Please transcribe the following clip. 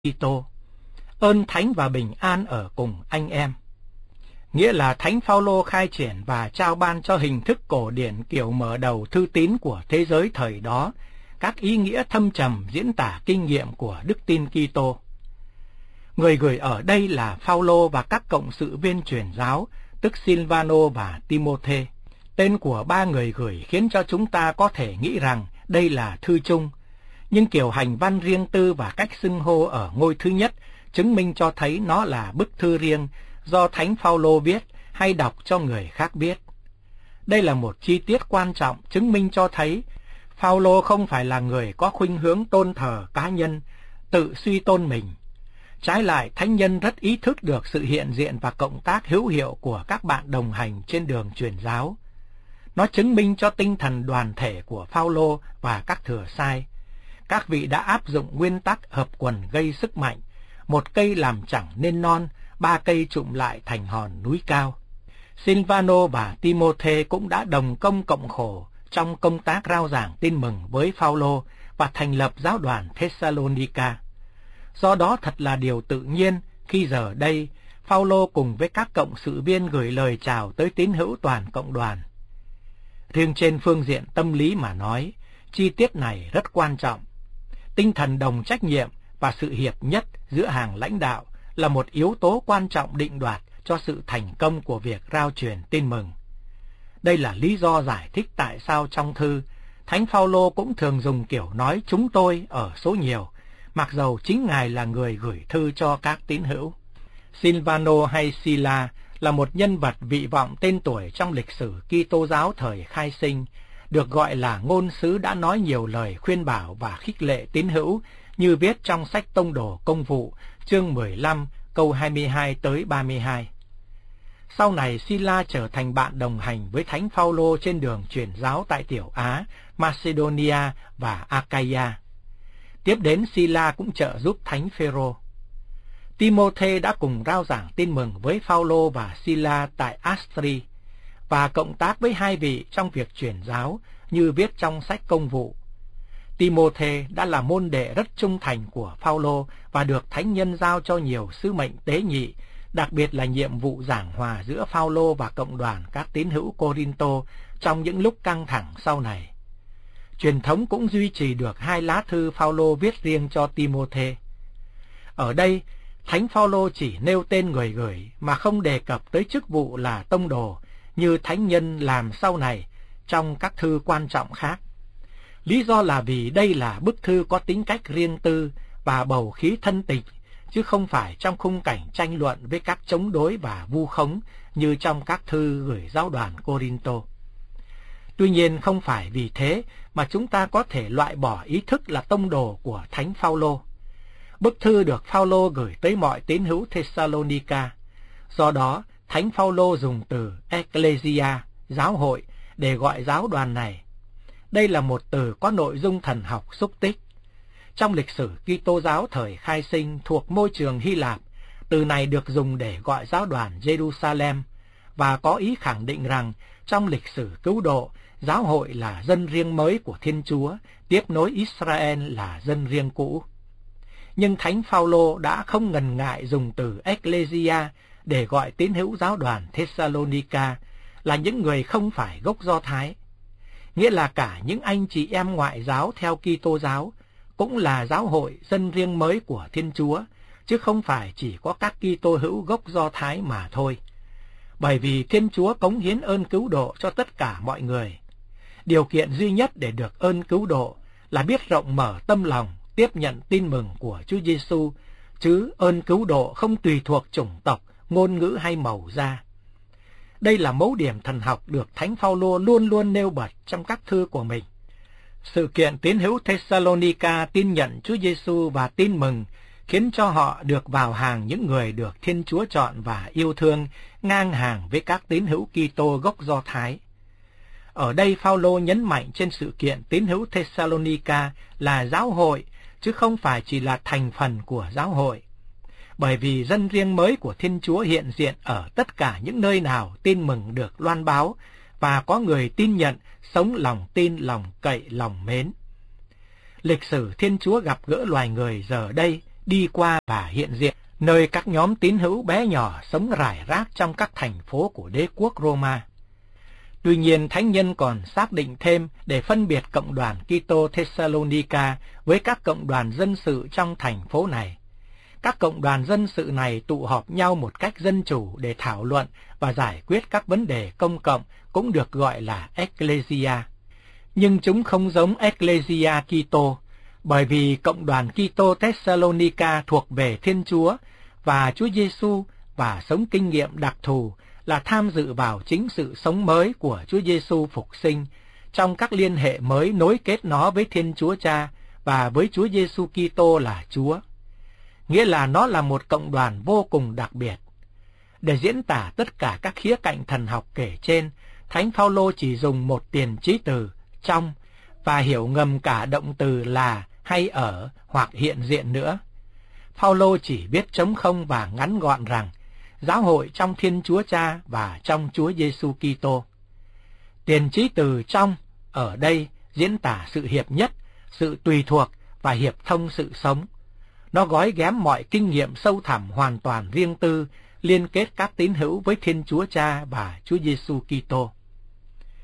Kitô. Ơn thánh và bình an ở cùng anh em. Nghĩa là Thánh Phaolô khai triển và trao ban cho hình thức cổ điển kiểu mở đầu thư tín của thế giới thời đó các ý nghĩa thâm trầm diễn tả kinh nghiệm của đức tin Kitô. Người gửi ở đây là Phaolô và các cộng sự viên truyền giáo, tức Silvano và Timôthê. Tên của ba người gửi khiến cho chúng ta có thể nghĩ rằng đây là thư chung, nhưng kiểu hành văn riêng tư và cách xưng hô ở ngôi thứ nhất chứng minh cho thấy nó là bức thư riêng do Thánh Phaolô viết hay đọc cho người khác biết. Đây là một chi tiết quan trọng chứng minh cho thấy Phaolô không phải là người có khuynh hướng tôn thờ cá nhân, tự suy tôn mình. Trái lại, thánh nhân rất ý thức được sự hiện diện và cộng tác hữu hiệu của các bạn đồng hành trên đường truyền giáo. Nó chứng minh cho tinh thần đoàn thể của Phaolô và các thừa sai. Các vị đã áp dụng nguyên tắc hợp quần gây sức mạnh, một cây làm chẳng nên non, ba cây chụm lại thành hòn núi cao. Silvano và Timôthê cũng đã đồng công cộng khổ trong công tác rao giảng tin mừng với Phaolô và thành lập giáo đoàn Thessalonica. Do đó thật là điều tự nhiên khi giờ đây Phaolô cùng với các cộng sự viên gửi lời chào tới tín hữu toàn cộng đoàn. Riêng trên phương diện tâm lý mà nói, chi tiết này rất quan trọng. Tinh thần đồng trách nhiệm và sự hiệp nhất giữa hàng lãnh đạo là một yếu tố quan trọng định đoạt cho sự thành công của việc rao truyền tin mừng. Đây là lý do giải thích tại sao trong thư, Thánh Phaolô cũng thường dùng kiểu nói chúng tôi ở số nhiều, mặc dầu chính Ngài là người gửi thư cho các tín hữu. Silvano hay Sila là một nhân vật vị vọng tên tuổi trong lịch sử Kitô giáo thời khai sinh, được gọi là ngôn sứ đã nói nhiều lời khuyên bảo và khích lệ tín hữu như viết trong sách Tông đồ Công vụ, chương 15, câu 22 tới 32. Sau này Sila trở thành bạn đồng hành với Thánh Phaolô trên đường truyền giáo tại Tiểu Á, Macedonia và Achaia. Tiếp đến Sila cũng trợ giúp Thánh Phêrô. Timôthê đã cùng rao giảng tin mừng với Phaolô và Sila tại Astri và cộng tác với hai vị trong việc truyền giáo như viết trong sách Công vụ. Timôthê đã là môn đệ rất trung thành của Phaolô và được thánh nhân giao cho nhiều sứ mệnh tế nhị, đặc biệt là nhiệm vụ giảng hòa giữa Phaolô và cộng đoàn các tín hữu Cô-rin-tô trong những lúc căng thẳng sau này. Truyền thống cũng duy trì được hai lá thư Phaolô viết riêng cho Timôthê. Ở đây, Thánh Phaolô chỉ nêu tên người gửi mà không đề cập tới chức vụ là tông đồ như thánh nhân làm sau này trong các thư quan trọng khác. Lý do là vì đây là bức thư có tính cách riêng tư và bầu khí thân tình, chứ không phải trong khung cảnh tranh luận với các chống đối và vu khống như trong các thư gửi giáo đoàn Cô-rin-tô. Tuy nhiên không phải vì thế mà chúng ta có thể loại bỏ ý thức là tông đồ của Thánh Phaolô. Bức thư được Phaolô gửi tới mọi tín hữu Thessalonica. Do đó, Thánh Phaolô dùng từ Ecclesia, giáo hội, để gọi giáo đoàn này. Đây là một từ có nội dung thần học xúc tích. Trong lịch sử Kitô giáo thời khai sinh thuộc môi trường Hy Lạp, từ này được dùng để gọi giáo đoàn Jerusalem và có ý khẳng định rằng trong lịch sử cứu độ, giáo hội là dân riêng mới của Thiên Chúa, tiếp nối Israel là dân riêng cũ. Nhưng Thánh Phaolô đã không ngần ngại dùng từ Ecclesia để gọi tín hữu giáo đoàn Thessalonica là những người không phải gốc Do Thái, nghĩa là cả những anh chị em ngoại giáo theo Kitô giáo cũng là giáo hội dân riêng mới của Thiên Chúa, chứ không phải chỉ có các Kitô hữu gốc Do Thái mà thôi. Bởi vì Thiên Chúa cống hiến ơn cứu độ cho tất cả mọi người. Điều kiện duy nhất để được ơn cứu độ là biết rộng mở tâm lòng tiếp nhận tin mừng của Chúa Giêsu, chứ ơn cứu độ không tùy thuộc chủng tộc, ngôn ngữ hay màu da. Đây là mấu điểm thần học được Thánh Phaolô luôn luôn nêu bật trong các thư của mình. Sự kiện tín hữu Thessalonica tin nhận Chúa Giêsu và tin mừng khiến cho họ được vào hàng những người được Thiên Chúa chọn và yêu thương, ngang hàng với các tín hữu Kitô gốc Do Thái. Ở đây Phaolô nhấn mạnh trên sự kiện tín hữu Thessalonica là giáo hội, chứ không phải chỉ là thành phần của giáo hội. Bởi vì dân riêng mới của Thiên Chúa hiện diện ở tất cả những nơi nào tin mừng được loan báo và có người tin nhận, sống lòng tin, lòng cậy, lòng mến. Lịch sử Thiên Chúa gặp gỡ loài người giờ đây đi qua và hiện diện nơi các nhóm tín hữu bé nhỏ sống rải rác trong các thành phố của đế quốc Roma. Tuy nhiên, thánh nhân còn xác định thêm để phân biệt cộng đoàn Kitô Thessalonica với các cộng đoàn dân sự trong thành phố này. Các cộng đoàn dân sự này tụ họp nhau một cách dân chủ để thảo luận và giải quyết các vấn đề công cộng, cũng được gọi là Ecclesia. Nhưng chúng không giống Ecclesia Kitô, bởi vì cộng đoàn Kitô Thessalonica thuộc về Thiên Chúa và Chúa Giêsu và sống kinh nghiệm đặc thù là tham dự vào chính sự sống mới của Chúa Giêsu phục sinh trong các liên hệ mới nối kết nó với Thiên Chúa Cha và với Chúa Giêsu Kitô là Chúa. Nghĩa là nó là một cộng đoàn vô cùng đặc biệt. Để diễn tả tất cả các khía cạnh thần học kể trên, Thánh Phaolô chỉ dùng một tiền chí từ trong và hiểu ngầm cả động từ là hay ở hoặc hiện diện nữa. Phaolô chỉ viết trống không và ngắn gọn rằng giáo hội trong Thiên Chúa Cha và trong Chúa Giêsu Kitô. Tiền chí từ trong ở đây diễn tả sự hiệp nhất, sự tùy thuộc và hiệp thông sự sống. Nó gói ghém mọi kinh nghiệm sâu thẳm hoàn toàn riêng tư, liên kết các tín hữu với Thiên Chúa Cha và Chúa Giêsu Kitô.